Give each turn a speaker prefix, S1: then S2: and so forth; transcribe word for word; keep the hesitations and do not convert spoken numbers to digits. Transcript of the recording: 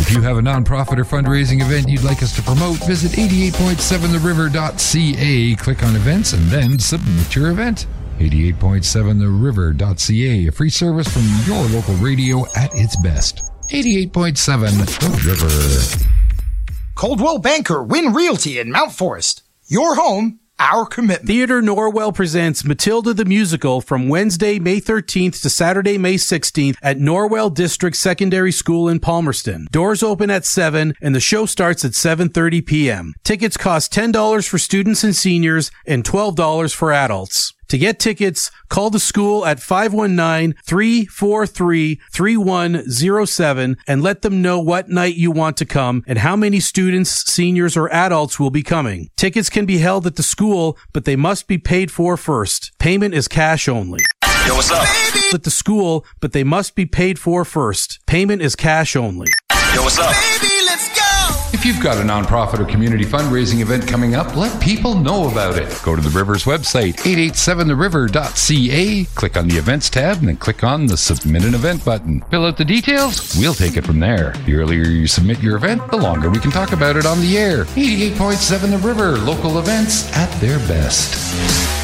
S1: If you have a nonprofit or fundraising event you'd like us to promote, visit eighty-eight point seven the river dot c a, click on events, and then submit your event. eighty-eight point seven the river dot c a, a free service from your local radio at its best. eighty-eight point seven The River.
S2: Coldwell Banker Win Realty in Mount Forest. Your home, our commitment.
S3: Theater Norwell presents Matilda the Musical from Wednesday, May thirteenth to Saturday, May sixteenth at Norwell District Secondary School in Palmerston. Doors open at seven and the show starts at seven thirty p.m. Tickets cost ten dollars for students and seniors and twelve dollars for adults. To get tickets, call the school at five one nine, three four three, three one zero seven and let them know what night you want to come and how many students, seniors, or adults will be coming. Tickets can be held at the school, but they must be paid for first. Payment is cash only.
S4: Yo, what's up?
S3: At the school, but they must be paid for first. Payment is cash only.
S4: Yo, what's up?
S2: Baby, let's go!
S1: If you've got a nonprofit or community fundraising event coming up, let people know about it. Go to the River's website, eight eight seven the river dot c a, click on the events tab, and then click on the Submit an Event button. Fill out the details, we'll take it from there. The earlier you submit your event, the longer we can talk about it on the air. eighty-eight point seven The River, local events at their best.